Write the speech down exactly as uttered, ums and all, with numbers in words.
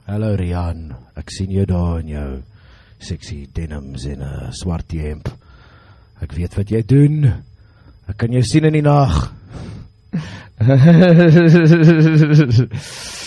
Hallo Rian, ek sien jou daar in jou sexy denims en 'n swart hemp. Ek weet wat jy doen. Ek kan jou sien in die nag.